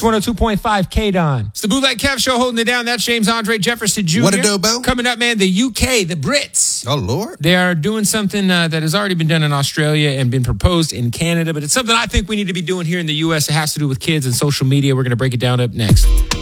102.5 K-Don. It's the Bootleg Kev Show holding it down. That's James Andre Jefferson Jr. What a dope, Bo. Coming up, man, the UK, the Brits. Oh, Lord. They are doing something that has already been done in Australia and been proposed in Canada, but it's something I think we need to be doing here in the U.S. It has to do with kids and social media. We're going to break it down up next.